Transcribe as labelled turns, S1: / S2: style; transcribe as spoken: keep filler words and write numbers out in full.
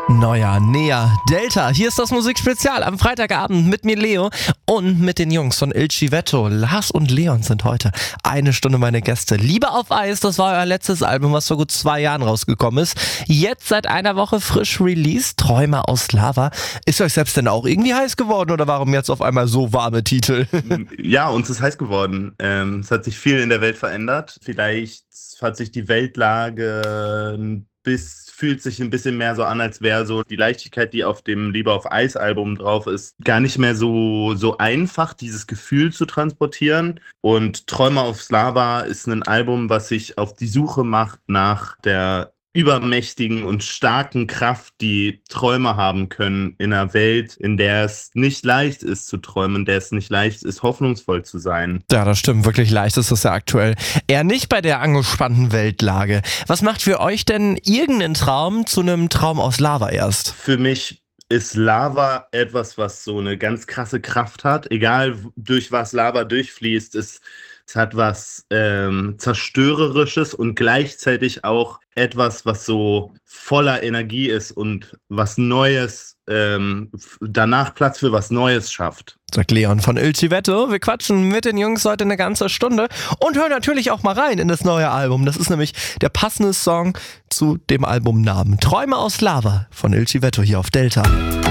S1: Neuer, näher, Delta. Hier ist das Musikspezial am Freitagabend mit mir Leo und mit den Jungs von Il Civetto. Lars und Leon sind heute eine Stunde meine Gäste. Liebe auf Eis, das war euer letztes Album, was vor gut zwei Jahren rausgekommen ist. Jetzt seit einer Woche frisch released, Träume aus Lava. Ist euch selbst denn auch irgendwie heiß geworden oder warum jetzt auf einmal so warme Titel?
S2: Ja, uns ist heiß geworden. Ähm, es hat sich viel in der Welt verändert. Vielleicht hat sich die Weltlage bis fühlt sich ein bisschen mehr so an, als wäre so die Leichtigkeit, die auf dem Liebe auf Eis Album drauf ist, gar nicht mehr so, so einfach, dieses Gefühl zu transportieren. Und Träume auf Lava ist ein Album, was sich auf die Suche macht nach der übermächtigen und starken Kraft, die Träume haben können in einer Welt, in der es nicht leicht ist zu träumen, in der es nicht leicht ist, hoffnungsvoll zu sein.
S1: Ja, das stimmt. Wirklich leicht ist es ja aktuell. Eher nicht bei der angespannten Weltlage. Was macht für euch denn irgendeinen Traum zu einem Traum aus Lava erst?
S2: Für mich ist Lava etwas, was so eine ganz krasse Kraft hat. Egal, durch was Lava durchfließt, es, es hat was ähm, Zerstörerisches und gleichzeitig auch etwas, was so voller Energie ist und was Neues, ähm, danach Platz für was Neues schafft.
S1: Sagt Leon von Il Civetto. Wir quatschen mit den Jungs heute eine ganze Stunde und hören natürlich auch mal rein in das neue Album. Das ist nämlich der passende Song zu dem Albumnamen. Träume aus Lava von Il Civetto hier auf Delta.